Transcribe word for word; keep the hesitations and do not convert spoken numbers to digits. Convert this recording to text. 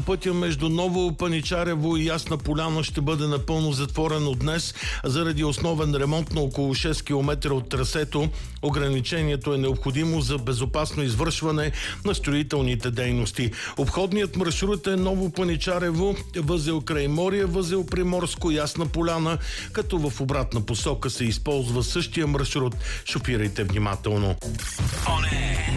пътя между Ново Паничарево и Ясна поляна ще бъде напълно затворен от днес заради основен ремонт на около шест километра от трасето. Ограничението е необходимо за безопасно извършване на строителните дейности. Обходният маршрут е Ново Паничарево, възел Крайморие, възел Приморско, Ясна поляна, като в обратна посока се използва същия маршрут. Шофирайте внимателно.